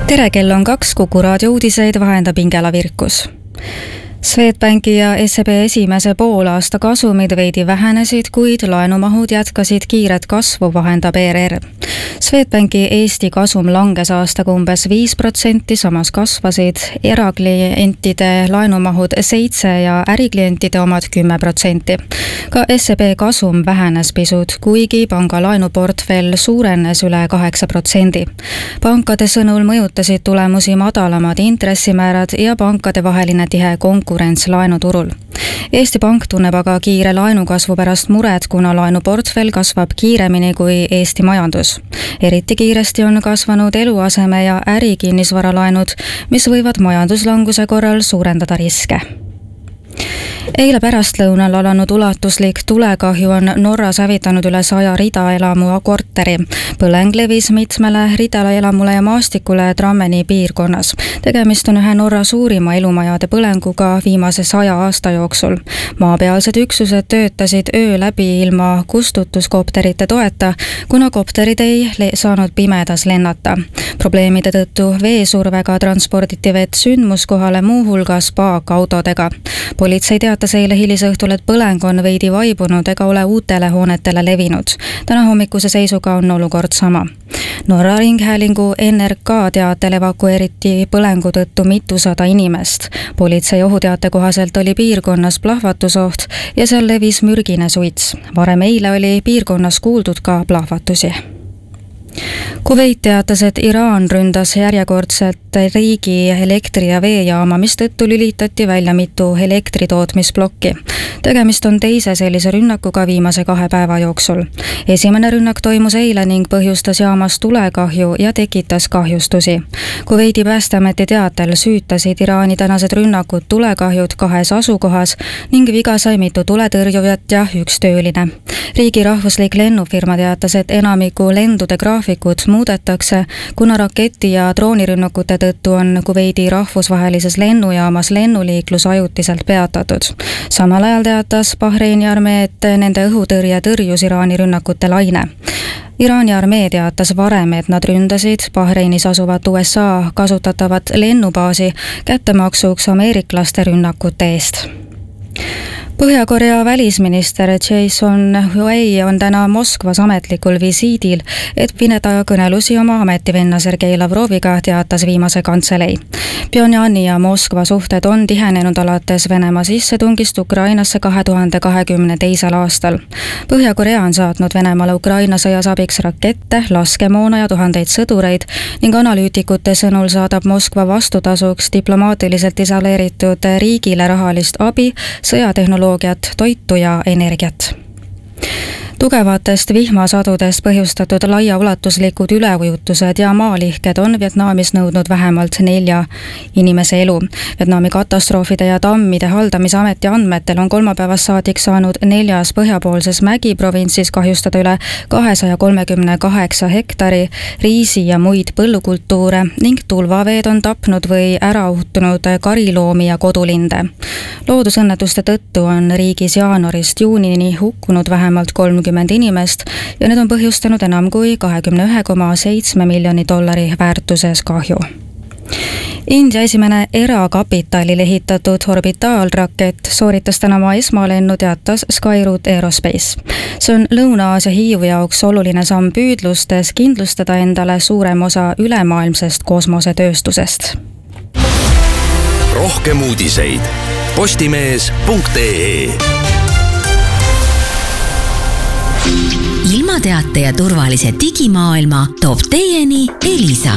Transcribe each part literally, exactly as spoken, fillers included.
tere, kell on kaks, Kuku raadio uudiseid vahendab Ingela Virkus. Swedbanki ja S E B esimese poolaasta kasumid veidi vähenesid, kuid laenumahud jätkasid kiiret kasvu, vahendab E R R. Swedbanki Eesti kasum langes aastaga umbes viis protsenti, samas kasvasid eraklientide laenumahud seitse ja äriklientide omad kümme protsenti. Ka S E B kasum vähenes pisut, kuigi panga laenuportfell suurenes üle kaheksa protsendi. Pankade sõnul mõjutasid tulemusi madalamad intressimäärad ja pankade vaheline tihe konkurents laenuturul. Eesti Pank tunneb aga kiire laenukasvu pärast mured, kuna laenuportfell kasvab kiiremini kui Eesti majandus. Eriti kiiresti on kasvanud eluaseme ja ärikinnisvaralaenud, mis võivad majanduslanguse korral suurendada riske. Eile pärastlõunal alanud ulatuslik tulekahju on Norras hävitanud üle saja ridaelamu korteri. Põleng levis mitmele ridaelamule ja maastikule Drammeni piirkonnas. Tegemist on ühe Norra suurima elumajade põlenguga viimase saja aasta jooksul. Maapealsed üksused töötasid öö läbi ilma kustutuskopterite toeta, kuna kopterid ei saanud pimedas lennata. Probleemide tõttu veesurvega transporditi vett sündmuskohale, muu hulgas paakautodega. Politsei teatas eile hilisõhtul, et põleng on veidi vaibunud ega ole uutele hoonetele levinud. Täna hommikuse seisuga on olukord sama. Norra Ringhäälingu N R K teatel evakueeriti põlengu tõttu mitusada inimest. Politsei ohuteate kohaselt oli piirkonnas plahvatusoht ja seal levis mürgine suits. Varem eile oli piirkonnas kuuldud ka plahvatusi. Kuveit teatas, et Iraan ründas järjekordselt riigi elektri- ja veejaama, mis tõttu lülitati välja mitu elektritootmisplokki. Tegemist on teise sellise rünnakuga viimase kahe päeva jooksul. Esimene rünnak toimus eile ning põhjustas jaamas tulekahju ja tekitas kahjustusi. Kuveidi päästeameti teatel süütasid Iraani tänased rünnakud tulekahjud kahes asukohas ning viga sai mitu tuletõrjujat ja üks tööline. Riigi rahvuslik lennufirma teatas, et enamiku lendude graafikud muudetakse, kuna raketi- ja droonirünnakute tõttu on Kuveidi rahvusvahelises lennujaamas lennuliiklus ajutiselt peatatud. Samal ajal teatas Bahreini armee, et nende õhutõrje tõrjus Iraani rünnakute laine. Iraani armee teatas varem, et nad ründasid Bahreinis asuvat U S A kasutatavat lennubaasi kättemaksuks ameeriklaste rünnakute eest. Põhja-Korea välisminister Jason Huey on täna Moskvas ametlikul visiidil, et pidada kõnelusi oma ametivenna Sergei Lavroviga, teatas viimase kantselei. Pyongyani ja Moskva suhted on tihenenud alates Venemaa sissetungist Ukrainasse kahe tuhande kahekümne teisel aastal. Põhja-Korea on saatnud Venemaale Ukraina sõjas abiks rakette, laskemoona ja tuhandeid sõdureid ning analüütikute sõnul saadab Moskva vastutasuks diplomaatiliselt isoleeritud riigile rahalist abi, sõjatehnoloogiat, toitu ja energiat. Tugevatest vihmasadudest põhjustatud laiaulatuslikud üleujutused ja maalihked on Vietnamis nõudnud vähemalt nelja inimese elu. Vietnami katastroofide ja tammide haldamisameti andmetel on kolmapäevast saadik saanud neljas põhjapoolses mägiprovintsis kahjustada üle kahesaja kolmekümne kaheksa hektari riisi ja muid põllukultuure ning tulvaveed on tapnud või ära uhtunud kariloomi ja kodulinde. Loodusõnnetuste tõttu on riigis jaanuarist juunini hukkunud vähemalt kolmkümmend inimest ja need on põhjustanud enam kui kahekümne ühe koma seitsme miljoni dollari väärtuses kahju. India esimene erakapitalil ehitatud orbitaalrakett sooritas täna oma esmalennu, teatas Skyroot Aerospace. See on Lõuna-Aasia Hiiu jaoks oluline samm püüdlustes kindlustada endale suurem osa ülemaailmsest kosmosetööstusest. Rohkem uudiseid postimees punkt ee. Ilmateate ja turvalise digimaailma toob teieni Elisa.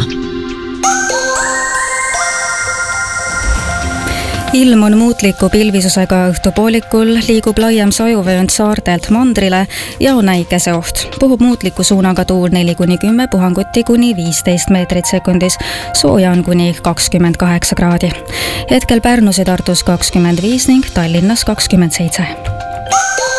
Ilm on muutliku pilvisusega, õhtupoolikul liigub laiem sajuvöönd saartelt mandrile ja on äikeseoht. Puhub muutliku suunaga tuul neli kuni kümme, puhanguti kuni viisteist meetrit sekundis, sooja on kuni kakskümmend kaheksa kraadi. Hetkel Pärnus ja Tartus kakskümmend viis ning Tallinnas kakskümmend seitse.